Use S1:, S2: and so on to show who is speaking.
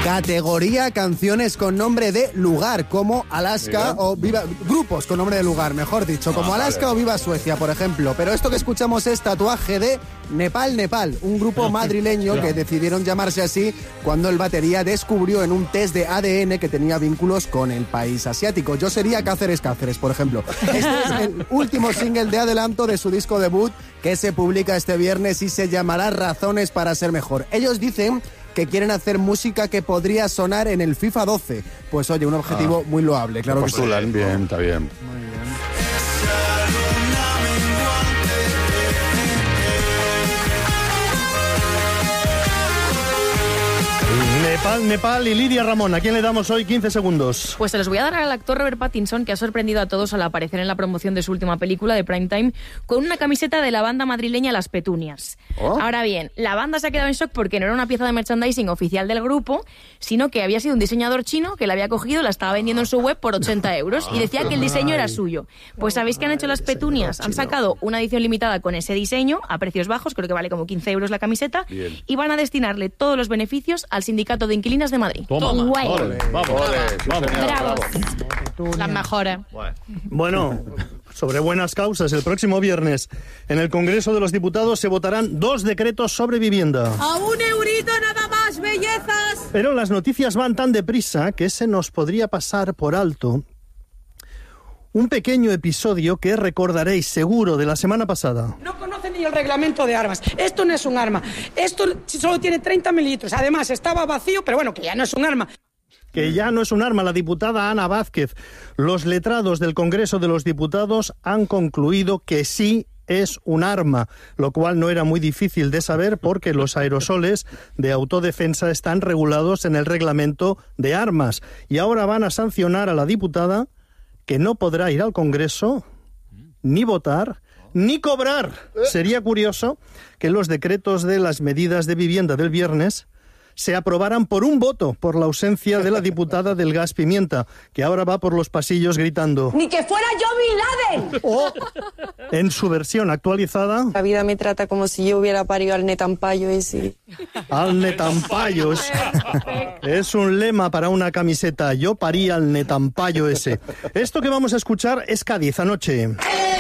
S1: Categoría canciones con nombre de lugar, como Alaska o Viva... Grupos con nombre de lugar, mejor dicho, como Alaska o Viva Suecia, por ejemplo. Pero esto que escuchamos es Tatuaje de Nepal, un grupo madrileño que decidieron llamarse así cuando el batería descubrió en un test de ADN que tenía vínculos con el país asiático. Yo sería Cáceres, por ejemplo. Este es el último single de adelanto de su disco debut que se publica este viernes y se llamará Razones para ser mejor. Ellos dicen que quieren hacer música que podría sonar en el FIFA 12. Pues oye, un objetivo muy loable, claro que sí.
S2: Bien, está bien.
S3: Muy bien. Nepal y Lidia Ramón. ¿A quién le damos hoy 15 segundos?
S4: Pues se los voy a dar al actor Robert Pattinson, que ha sorprendido a todos al aparecer en la promoción de su última película de Primetime con una camiseta de la banda madrileña Las Petunias. Ahora bien, la banda se ha quedado en shock porque no era una pieza de merchandising oficial del grupo, sino que había sido un diseñador chino que la había cogido, la estaba vendiendo en su web por 80 euros y decía que el diseño era suyo. Pues ¿sabéis qué han hecho Las Petunias? Han sacado una edición limitada con ese diseño a precios bajos, creo que vale como 15 euros la camiseta, y van a destinarle todos los beneficios al Sindicato de Inquilinas de Madrid.
S3: Toma.
S4: Guay.
S3: Vamos.
S4: Bravo.
S5: Las mejores.
S3: Bueno, sobre buenas causas, el próximo viernes en el Congreso de los Diputados se votarán 2 decretos sobre vivienda.
S5: ¡A €1 nada más, bellezas!
S3: Pero las noticias van tan deprisa que se nos podría pasar por alto un pequeño episodio que recordaréis seguro de la semana pasada.
S6: No conocen ni el reglamento de armas. Esto no es un arma. Esto solo tiene 30 mililitros. Además, estaba vacío, pero bueno, que ya no es un arma.
S3: Que ya no es un arma. La diputada Ana Vázquez. Los letrados del Congreso de los Diputados han concluido que sí es un arma, lo cual no era muy difícil de saber porque los aerosoles de autodefensa están regulados en el reglamento de armas. Y ahora van a sancionar a la diputada que no podrá ir al Congreso, ni votar, ni cobrar. Sería curioso que los decretos de las medidas de vivienda del viernes se aprobaran por un voto por la ausencia de la diputada del gas pimienta, que ahora va por los pasillos gritando
S5: ¡Ni que fuera yo Bin Laden!
S3: O, en su versión actualizada,
S7: La vida me trata como si yo hubiera parido al netampayo ese.
S3: al netampayo. Es un lema para una camiseta. Yo parí al netampayo ese. Esto que vamos a escuchar es Cádiz anoche.